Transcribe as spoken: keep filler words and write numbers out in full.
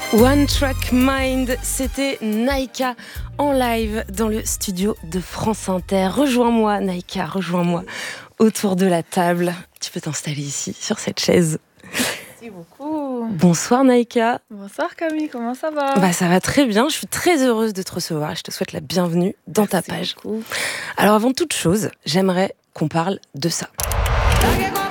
One Track Mind, c'était Naïka en live dans le studio de France Inter. Rejoins-moi Naïka, rejoins-moi autour de la table. Tu peux t'installer ici, sur cette chaise. Merci beaucoup. Bonsoir Naïka. Bonsoir Camille, comment ça va? Bah ça va très bien, je suis très heureuse de te recevoir. Je te souhaite la bienvenue dans Merci ta page. Beaucoup. Alors avant toute chose, j'aimerais qu'on parle de ça.